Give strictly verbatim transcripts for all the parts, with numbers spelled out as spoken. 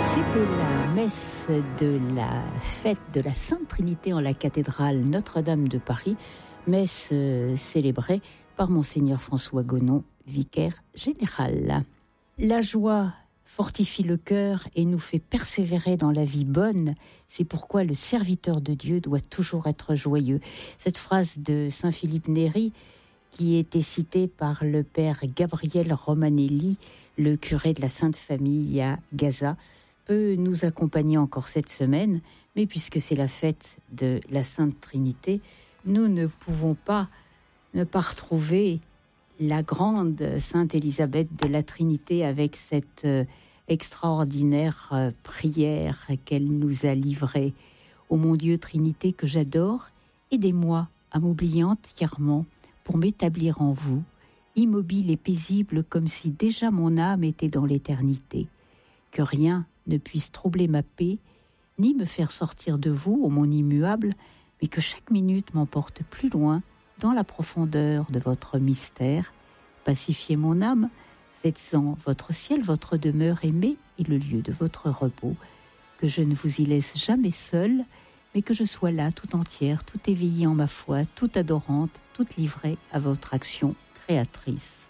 C'était la messe de la fête de la Sainte Trinité en la cathédrale Notre-Dame de Paris, messe euh, célébrée par Monseigneur François Gonon, vicaire général. La joie fortifie le cœur et nous fait persévérer dans la vie bonne. C'est pourquoi le serviteur de Dieu doit toujours être joyeux. Cette phrase de saint Philippe Néri, qui était citée par le père Gabriel Romanelli, le curé de la Sainte Famille à Gaza, peut nous accompagner encore cette semaine, mais puisque c'est la fête de la Sainte Trinité, nous ne pouvons pas ne pas retrouver la grande Sainte Élisabeth de la Trinité avec cette euh, extraordinaire euh, prière qu'elle nous a livrée. Ô mon Dieu Trinité que j'adore, aidez-moi à m'oublier entièrement pour m'établir en vous, immobile et paisible comme si déjà mon âme était dans l'éternité. Que rien ne puisse troubler ma paix, ni me faire sortir de vous, ô mon immuable, mais que chaque minute m'emporte plus loin dans la profondeur de votre mystère. Pacifiez mon âme, faites-en votre ciel, votre demeure aimée et le lieu de votre repos. Que je ne vous y laisse jamais seule, mais que je sois là tout entière, tout éveillée en ma foi, toute adorante, toute livrée à votre action créatrice.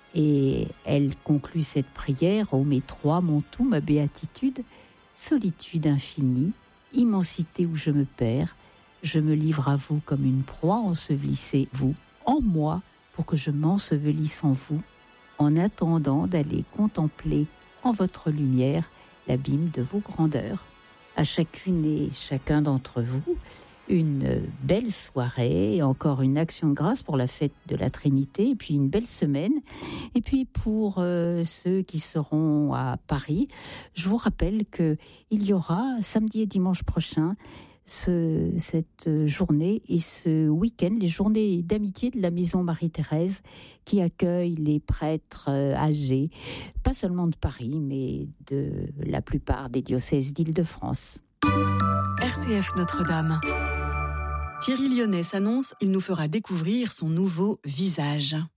Et elle conclut cette prière: ô mes trois, mon tout, ma béatitude, solitude infinie, immensité où je me perds, je me livre à vous comme une proie, ensevelissez-vous en moi pour que je m'ensevelisse en vous, en attendant d'aller contempler en votre lumière l'abîme de vos grandeurs. À chacune et chacun d'entre vous, une belle soirée, encore une action de grâce pour la fête de la Trinité, et puis une belle semaine. Et puis pour euh, ceux qui seront à Paris, je vous rappelle qu'il y aura samedi et dimanche prochain ce, cette journée et ce week-end, les journées d'amitié de la Maison Marie-Thérèse, qui accueille les prêtres âgés, pas seulement de Paris, mais de la plupart des diocèses d'Île-de-France. R C F Notre-Dame. Thierry Lyonnais s'annonce, il nous fera découvrir son nouveau visage.